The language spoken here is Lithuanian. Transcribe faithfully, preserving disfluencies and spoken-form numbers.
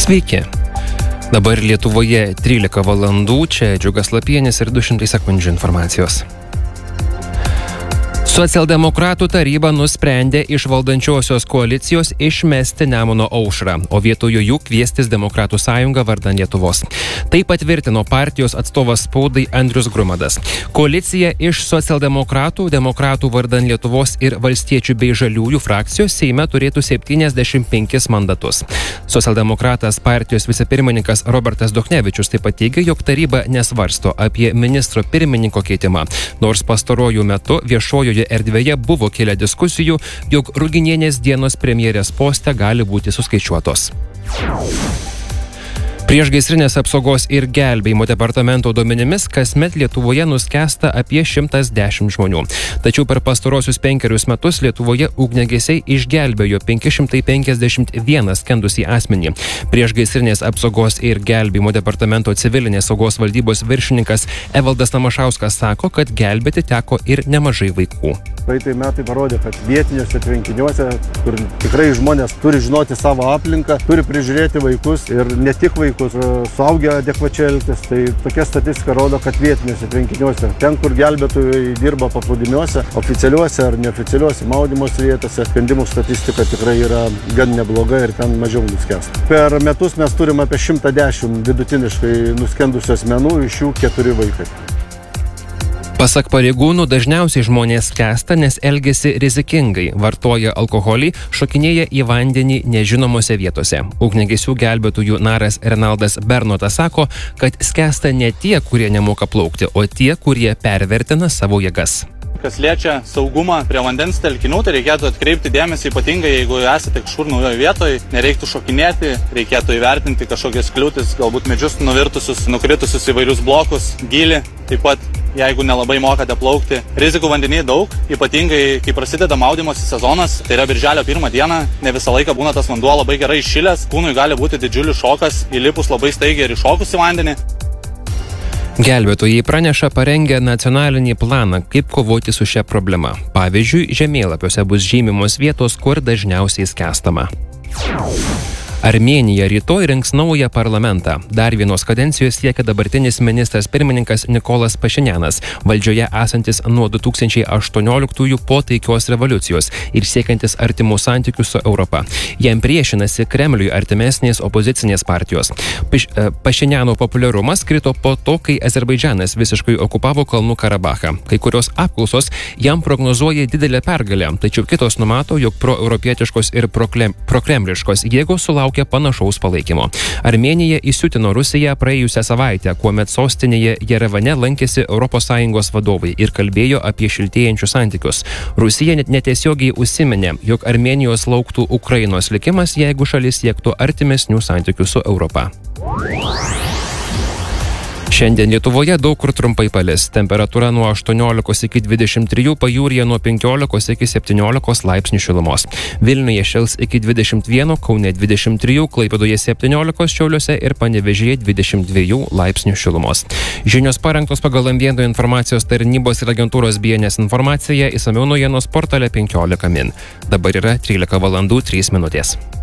Sveiki. Dabar Lietuvoje trylika valandų, čia Džiugas Lapienis ir du šimtai sekundžių informacijos. Socialdemokratų taryba nusprendė iš valdančiosios koalicijos išmesti Nemuno aušrą, o vietoje jų kviestis Demokratų sąjungą vardan Lietuvos. Tai patvirtino partijos atstovas spaudai Andrius Grumadas. Koalicija iš socialdemokratų, Demokratų vardan Lietuvos ir valstiečių bei žaliųjų frakcijos Seime turėtų septyniasdešimt penkis mandatus. Socialdemokratas partijos vicepirmininkas Robertas Duchnevičius taip pat teigia, jog taryba nesvarsto apie ministro pirmininko keitimą, nors pastaruoju metu viešojoje erdvėje buvo kilę diskusijų, jog Ruginienės dienos premjerės poste gali būti suskaičiuotos. Priešgaisrinės apsaugos ir gelbėjimo departamento duomenimis kasmet Lietuvoje nuskęsta apie šimtas dešimt žmonių. Tačiau per pastarosius penkerius metus Lietuvoje ugniagesiai išgelbėjo penki šimtai penkiasdešimt vieną skendusį asmenį. Priešgaisrinės apsaugos ir gelbėjimo departamento civilinės saugos valdybos viršininkas Evaldas Tamašauskas sako, kad gelbėti teko ir nemažai vaikų. Praeitai metai parodė, kad vietiniuose tvenkiniuose, kur tikrai žmonės turi žinoti savo aplinką, turi prižiūrėti vaikus ir ne tik vaikus, suaugę adekvačiai elgtis. Tai tokia statistika rodo, kad vietiniuose tvenkiniuose, ten, kur gelbėtojai dirba paplūdimiuose, oficialiuose ar neoficialiuose maudymosi vietose, skendimų statistika tikrai yra gan nebloga ir ten mažiau nuskęsta. Per metus mes turim apie šimtą dešimt vidutiniškai nuskendusių asmenų, iš jų keturi vaikai. Pasak pareigūnų, dažniausiai žmonės skęsta, nes elgiasi rizikingai, vartoja alkoholį, šokinėja į vandenį nežinomose vietose. Ugniagesių gelbėtojų naras Renaldas Bernotas sako, kad skęsta ne tie, kurie nemoka plaukti, o tie, kurie pervertina savo jėgas. Kas liečia saugumą prie vandens telkinių, tai reikėtų atkreipti dėmesį, ypatingai jeigu esate kažkur naujoje vietoje, nereiktų šokinėti, reikėtų įvertinti kažkokias kliūtis, galbūt medžius nuvirtusius, nukritusius įvairius blokus, gylį, taip pat jeigu nelabai mokate plaukti. Rizikų vandenyje daug, ypatingai kai prasideda maudymosi sezonas, tai yra birželio pirmą dieną, ne visą laiką būna tas vanduo labai gerai įšilęs, kūnui gali būti didžiulis šokas, įlipus labai staigiai ir iššokus į vandenį. Gelbėtojai praneša parengę nacionalinį planą, kaip kovoti su šia problema. Pavyzdžiui, žemėlapiuose bus žymimos vietos, kur dažniausiai skęstama. Armėnija rytoj rinks naują parlamentą. Dar vienos kadencijos siekia dabartinis ministras pirmininkas Nikolas Pašinjanas, valdžioje esantis nuo du tūkstančiai aštuonioliktųjų po taikios revoliucijos ir siekiantis artimų santykių su Europa. Jam priešinasi Kremliui artimesnės opozicinės partijos. Paš, Pašinjano populiarumas krito po to, kai Azerbaidžanas visiškai okupavo Kalnų Karabachą. Kai kurios apklausos jam prognozuoja didelę pergalę, tačiau kitos numato, jog proeuropietiškos ir prokremliškos jėgos sulaukia panašaus palaikymo. Armėnija įsiutino Rusiją praėjusią savaitę, kuomet sostinėje Jerevane lankėsi Europos Sąjungos vadovai ir kalbėjo apie šiltėjančius santykius. Rusija net netiesiogiai užsiminė, jog Armėnijos lauktų Ukrainos likimas, jeigu šalis siektų artimesnių santykių su Europa. Šiandien Lietuvoje daug kur trumpai palis. Temperatūra nuo aštuoniolikos iki dvidešimt trijų, pajūryje nuo penkiolikos iki septyniolikos laipsnių šilumos. Vilniuje šils iki dvidešimt vieno, Kaune dvidešimt trijų, Klaipėdoje septyniolikos, Šiauliuose ir Panevėžyje dvidešimt dviejų laipsnių šilumos. Žinios parengtos pagal Ambiento informacijos tarnybos ir agentūros B N S informaciją, išsamiau naujienos portale penkiolika min. Dabar yra trylika valandų trys minutės.